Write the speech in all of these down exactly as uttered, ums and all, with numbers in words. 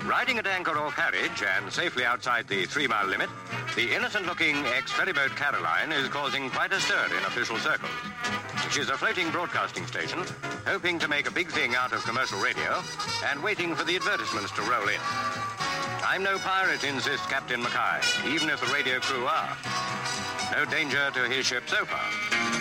Riding at anchor or carriage and safely outside the three-mile limit, the innocent-looking ex-ferryboat Caroline is causing quite a stir in official circles. She's a floating broadcasting station, hoping to make a big thing out of commercial radio and waiting for the advertisements to roll in. I'm no pirate, insists Captain Mackay, even if the radio crew are. No danger to his ship so far.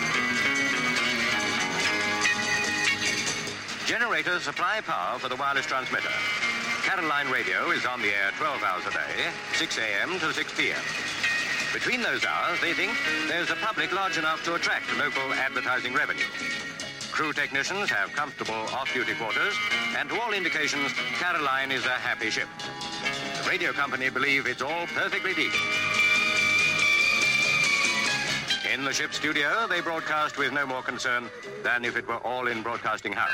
Generators supply power for the wireless transmitter. Caroline Radio is on the air twelve hours a day, six a.m. to six p.m. Between those hours, they think there's a public large enough to attract local advertising revenue. Crew technicians have comfortable off-duty quarters, and to all indications, Caroline is a happy ship. The radio company believe it's all perfectly decent. In the ship's studio, they broadcast with no more concern than if it were all in Broadcasting House.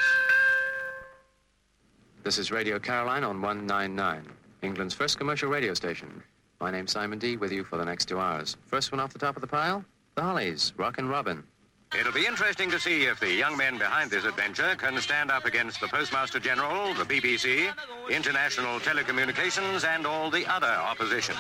This is Radio Caroline on one ninety-nine, England's first commercial radio station. My name's Simon D, with you for the next two hours. First one off the top of the pile, the Hollies, Rockin' Robin. It'll be interesting to see if the young men behind this adventure can stand up against the Postmaster General, the B B C, International Telecommunications, and all the other opposition.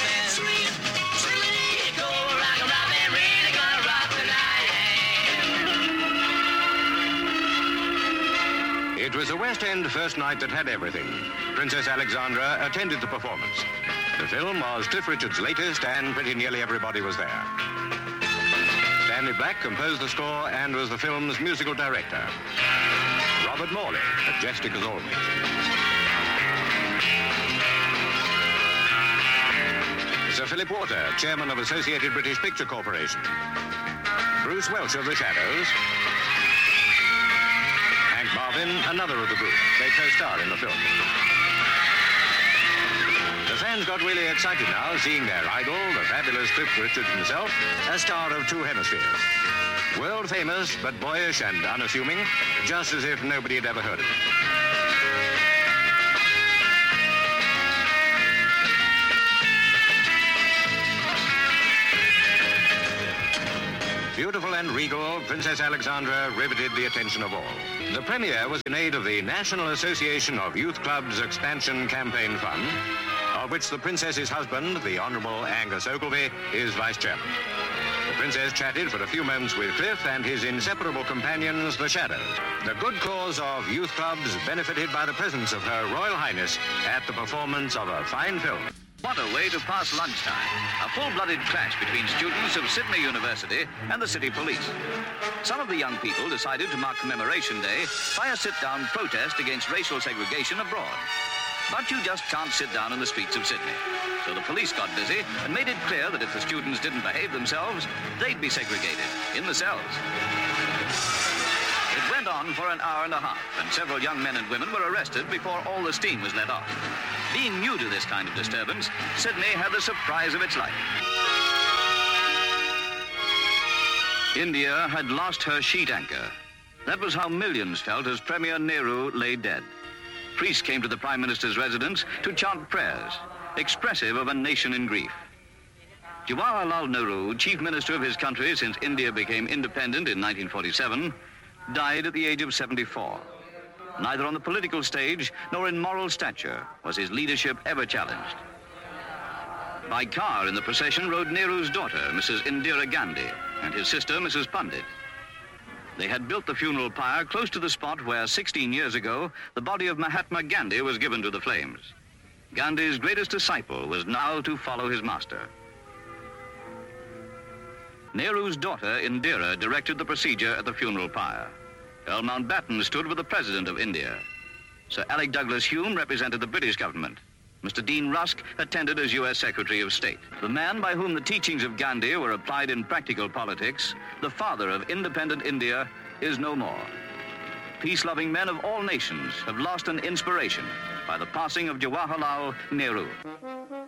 It was a West End first night that had everything. Princess Alexandra attended the performance. The film was Cliff Richard's latest, and pretty nearly everybody was there. Stanley Black composed the score and was the film's musical director. Robert Morley, majestic as always. Sir Philip Water, chairman of Associated British Picture Corporation. Bruce Welch of The Shadows. Hank Marvin, another of the group. They co-star in the film. The fans got really excited now, seeing their idol, the fabulous Cliff Richard himself, a star of two hemispheres. World famous, but boyish and unassuming, just as if nobody had ever heard of him. Beautiful and regal, Princess Alexandra riveted the attention of all. The premiere was in aid of the National Association of Youth Clubs Expansion Campaign Fund, of which the Princess's husband, the Honourable Angus Ogilvy, is vice chairman. The Princess chatted for a few moments with Cliff and his inseparable companions, the Shadows. The good cause of youth clubs benefited by the presence of Her Royal Highness at the performance of a fine film. What a way to pass lunchtime. A full-blooded clash between students of Sydney University and the city police. Some of the young people decided to mark Commemoration Day by a sit-down protest against racial segregation abroad. But you just can't sit down in the streets of Sydney. So the police got busy and made it clear that if the students didn't behave themselves, they'd be segregated in the cells. It went on for an hour and a half, and several young men and women were arrested before all the steam was let off. Being new to this kind of disturbance, Sydney had the surprise of its life. India had lost her sheet anchor. That was how millions felt as Premier Nehru lay dead. Priests came to the Prime Minister's residence to chant prayers, expressive of a nation in grief. Jawaharlal Nehru, chief minister of his country since India became independent in nineteen forty-seven, died at the age of seventy-four. Neither on the political stage nor in moral stature was his leadership ever challenged. By car in the procession rode Nehru's daughter, Missus Indira Gandhi, and his sister, Missus Pandit. They had built the funeral pyre close to the spot where sixteen years ago, the body of Mahatma Gandhi was given to the flames. Gandhi's greatest disciple was now to follow his master. Nehru's daughter, Indira, directed the procedure at the funeral pyre. Earl Mountbatten stood with the President of India. Sir Alec Douglas Hume represented the British government. Mister Dean Rusk attended as U S Secretary of State. The man by whom the teachings of Gandhi were applied in practical politics, the father of independent India, is no more. Peace-loving men of all nations have lost an inspiration by the passing of Jawaharlal Nehru.